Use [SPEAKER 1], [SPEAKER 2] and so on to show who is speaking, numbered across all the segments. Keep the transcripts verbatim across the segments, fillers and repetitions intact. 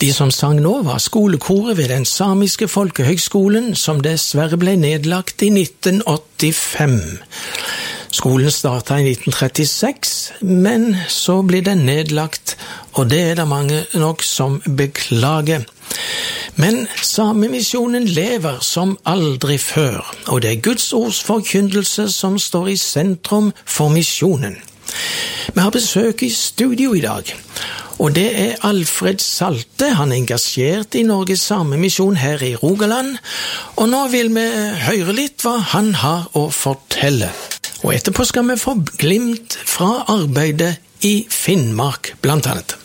[SPEAKER 1] De som sang nå var skolekoret ved den samiske folkehøgskolen, som dessverre ble nedlagt i nitten åttifem. Skolen startet i nitten trettiseks, men så ble den nedlagt, og det er det mange nok som beklager. Men Samemisjonen lever som aldri før, og det er Guds ords forkynnelse som står i sentrum for misjonen. Vi har besøk i studio i dag, og det er Alfred Salte. Han er engasjert i Norges Samemisjon her i Rogaland, og nå vil vi høre litt hva han har å fortelle. Og etterpå skal vi få glimt fra arbeidet i Finnmark, blant annet.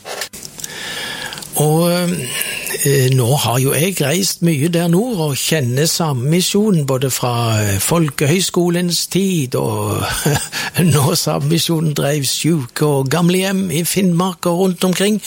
[SPEAKER 1] Og eh, nå har jo jeg reist mye der nord og kjenner Samemisjonen både fra folkehøyskolens tid og nå Samemisjonen drev syke og gamlehjem i Finnmark og rundt omkring.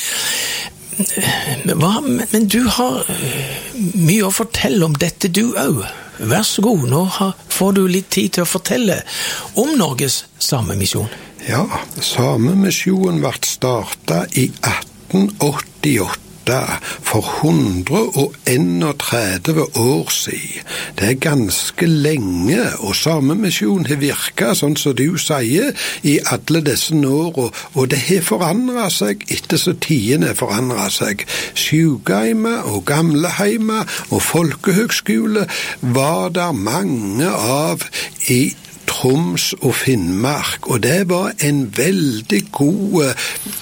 [SPEAKER 1] Hva, men du har mye å fortelle om dette du også. Vær så god, nå har, får du litt tid til å fortelle om Norges Samemisjon.
[SPEAKER 2] Ja, Samemisjonen ble startet i atten åttiåtte. For hundre og trettién år siden. Det er ganske lenge, og Samemisjonen har virket, sånn som du sier, i alle disse år, og det har forandret seg etter så tidene forandret seg. Sjukeheimer og gamleheimer og folkehøgskole var der mange av i Troms og Finnmark, og det var en veldig god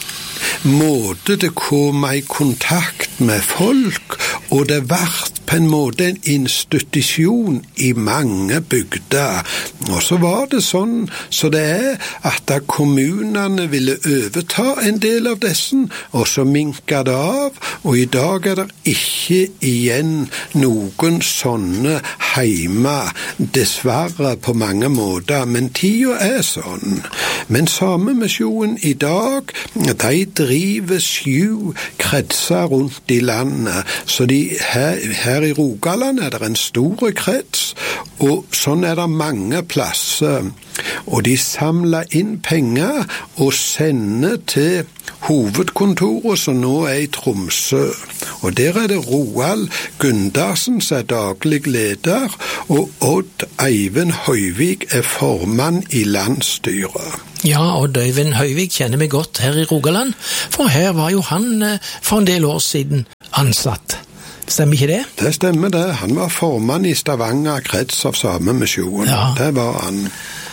[SPEAKER 2] måte det kom i kontakt med folk, og det ble på en måte en institusjon i mange bygder. Og så var det sånn, så det er at da kommunene ville overta en del av dessen, og så minket det av, og i dag er det ikke igjen noen sånne heimer, dessverre på mange måter, men tida er sånn. Men Samemisjonen i dag, de driver sju kretser rundt i landet, så de her, her i Rogaland er det en stor krets, og sånn er det mange plasser. Og de samler inn penger og sender til hovedkontoret som nå er i Tromsø. Og der er det Roald Gundersen som er daglig leder, og Odd Eivind Høyvik er formann i landsstyret.
[SPEAKER 1] Ja, Odd Eivind Høyvik kjenner vi godt her i Rogaland, for her var jo han for en del år siden ansatt. Stemmer ikke det?
[SPEAKER 2] Det stemmer det. Han var formann i Stavanger krets av Samemisjonen. Ja. Det var han.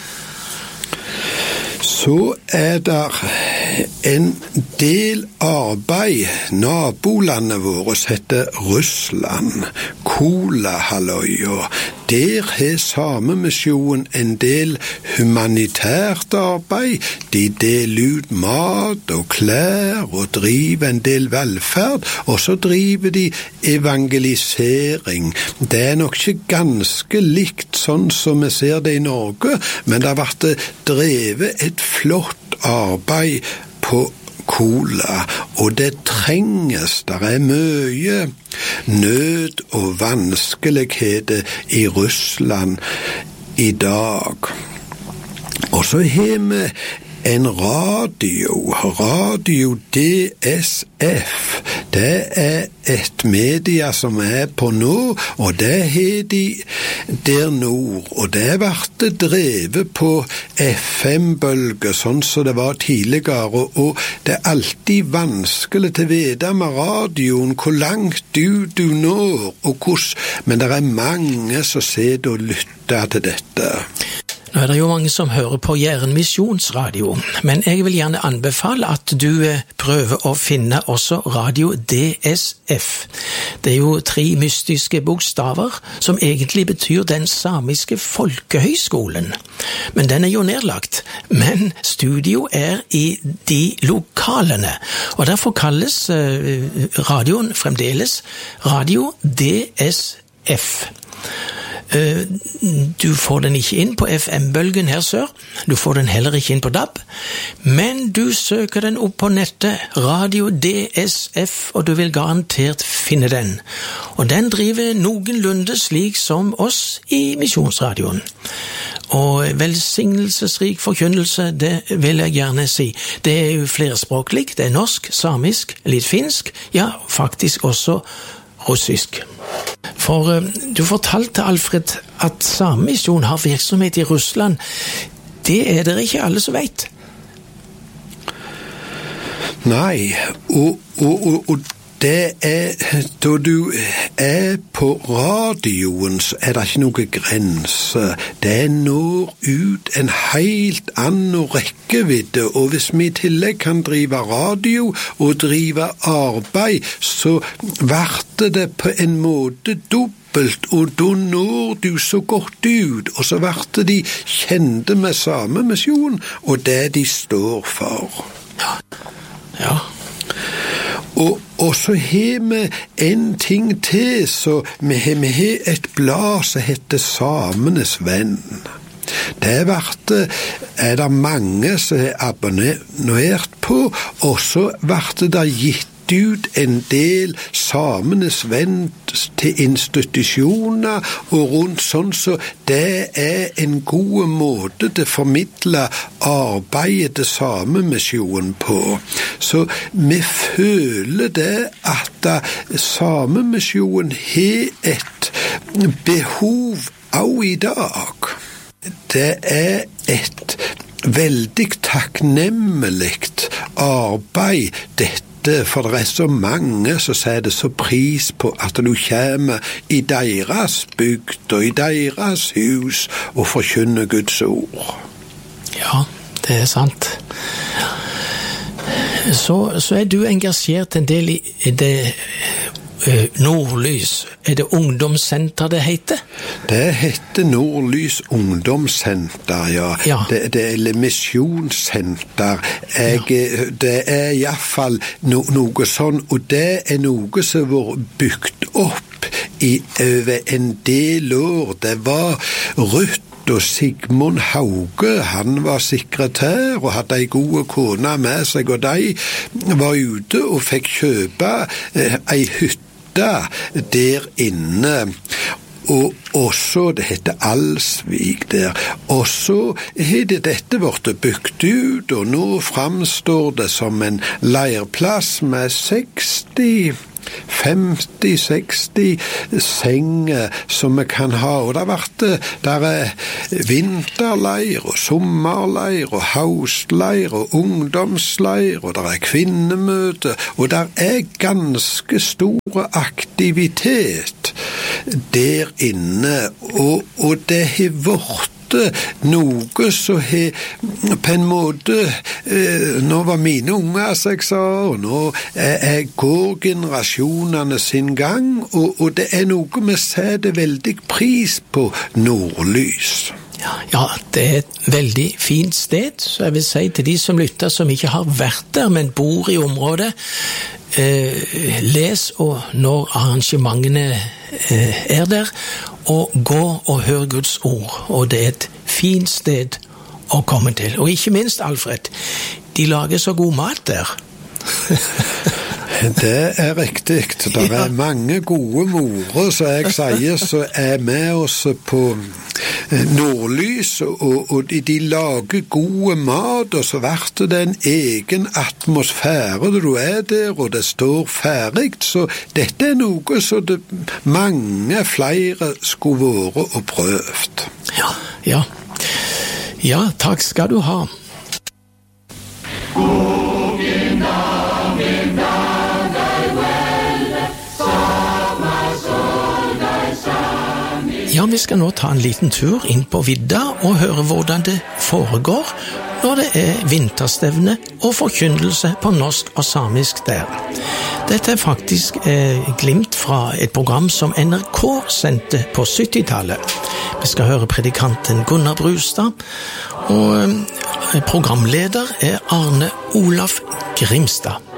[SPEAKER 2] Så er det en del arbeid. Nabolandet vårt heter Russland, Kolahalvøya. Der har Samemisjonen en del humanitært arbeid. De deler ut mat og klær og driver en del velferd, og så driver de evangelisering. Det er nok ikke ganske likt sånn som vi ser det i Norge, men det har vært drevet et flott arbeid på Kola, og det trenges, der er mye nød og vanskeligheter i Russland i dag. Og så har vi en radio, Radio D S F. Det er et media som er på nå, og det har de der nord, og det har vært drevet på F M-bølger, sånn som det var tidligere, og det er alltid vanskelig til å vite med radioen hvor langt du, du når, og hvordan, men det er mange som sitter og lytter til dette.
[SPEAKER 1] Nå er det jo mange som hører på Jæren Misjonsradio, men jeg vil gjerne anbefale at du prøver å finne også Radio D S F. Det er jo tre mystiske bokstaver som egentlig betyr Den samiske folkehøyskolen. Men den er jo nedlagt, men studio er i de lokalene, og derfor kalles radioen fremdeles Radio D S F. Du får den ikke inn på F M-bølgen her sør, du får den heller ikke inn på D A B, men du søker den opp på nettet, Radio D S F, og du vil garantert finne den. Og den driver noenlunde slik som oss i Misjonsradioen. Og velsignelsesrik forkynnelse, det vil jeg gjerne si. Det er jo flerspråklig, det er norsk, samisk, litt finsk, ja, faktisk også russisk. For uh, du fortalte, Alfred, at Samemisjon har virksomhet i Russland. Det er det ikke alle som vet.
[SPEAKER 2] Nei, og, og, og, og det er, da du er på radioen, så er det ikke noe grense. Det når ut en helt annen rekkevidde, og hvis vi i tillegg kan drive radio og drive arbeid, så blir det på en måte dobbelt, og da når du så godt ut, og så blir de kjente med Samemisjon, og det de står for.
[SPEAKER 1] Ja, ja.
[SPEAKER 2] Og, og så har vi en ting til, så vi har, vi har et blad som heter Samenes Venn. Det har vært, er det mange som er abonnert på, og så ble det gitt ut en del Samenes Venn til institusjoner og rundt sånn, så det er en god måte til å formidle arbeidet til Samemisjonen på. Så vi føler det at Samemisjonen har et behov også i dag. Det er et veldig takknemlig arbeid, dette, for det er så mange som setter så pris på at du kommer i deres bygd og i deres hus og forkynner Guds ord.
[SPEAKER 1] Ja, det er sant. Så, så er du engasjert en del i det Nordlys. Er det ungdomssenter det heter?
[SPEAKER 2] Det heter Nordlys ungdomssenter, ja.
[SPEAKER 1] ja.
[SPEAKER 2] Det, det er misjonssenter. Jeg, ja. Det er i hvert fall no, noe sånn, og det er noe som var bygd opp i over en del år. Det var Ruth og Sigmund Hauge, han var sekretær og hadde ei gode kone med seg, og de var ute og fikk kjøpe eh, ei hytte der inne. Og også, det heter Alsvik der, og så har det dette vært bygd ut, og nå framstår det som en leirplass med seksti femti seksti senger som vi kan ha, og det har vært der er vinterleir og sommerleir og haustleir og ungdomsleir, og der er kvinnemøte, og der er ganske store aktivitet der inne, og, og det har vært noe så har på en måte eh, nå var mine unger, som jeg sa, og nå er, er går generasjonene sin gang, og, og det er noe vi setter veldig pris på Nordlys.
[SPEAKER 1] Ja, ja, det er et veldig fint sted, så jeg vil si til de som lytter som ikke har vært der, men bor i området, eh, les og når arrangementene eh, er der, og gå og hør Guds ord, og det er et fint sted å komme til. Og ikke minst, Alfred, de lager så god mat der.
[SPEAKER 2] Det er riktig. Det er ja. mange gode morer, så jeg sier, så er med oss på Nordlys, og, og de, de lager gode mat, og så blir det en egen atmosfære når du er der, og det står ferdig, så dette er noe så det mange flere skulle vært og prøvd.
[SPEAKER 1] Ja, ja. Ja, takk skal du ha. Ja, vi skal nå ta en liten tur inn på vidda og høre hvordan det foregår når det er vinterstevne og forkynnelse på norsk og samisk der. Dette er faktisk eh, glimt fra et program som N R K sendte på syttitallet. Vi skal høre predikanten Gunnar Brustad, og eh, programleder er Arne Olaf Grimstad.